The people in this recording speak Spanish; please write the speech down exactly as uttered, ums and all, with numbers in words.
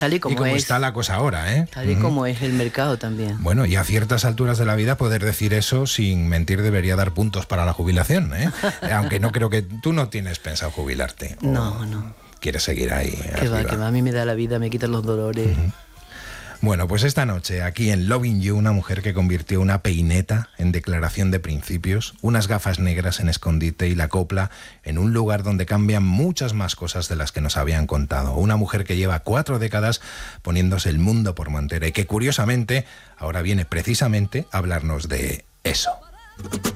Tal y como, y como es, está la cosa ahora, ¿eh? Tal y Uh-huh. como es el mercado también. Bueno, y a ciertas alturas de la vida poder decir eso sin mentir debería dar puntos para la jubilación, ¿eh? Aunque no creo que... Tú no tienes pensado jubilarte. No, no. ¿Quieres seguir ahí Que arriba? va, que va. A mí me da la vida, me quitan los dolores. Uh-huh. Bueno, pues esta noche, aquí en Loving You, una mujer que convirtió una peineta en declaración de principios, unas gafas negras en escondite y la copla en un lugar donde cambian muchas más cosas de las que nos habían contado. Una mujer que lleva cuatro décadas poniéndose el mundo por montera y que, curiosamente, ahora viene precisamente a hablarnos de eso.